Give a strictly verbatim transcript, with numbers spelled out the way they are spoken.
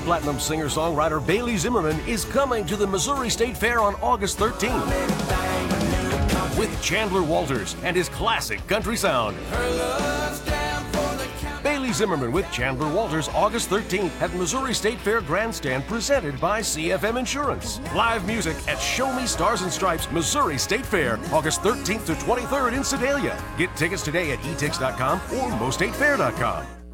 Platinum singer-songwriter Bailey Zimmerman is coming to the Missouri State Fair on August thirteenth with Chandler Walters and his classic country sound. Bailey Zimmerman with Chandler Walters, August thirteenth at Missouri State Fair Grandstand, presented by C F M Insurance. Live music at Show Me Stars and Stripes Missouri State Fair, August thirteenth to twenty-third in Sedalia. Get tickets today at e tix dot com or mo state fair dot com.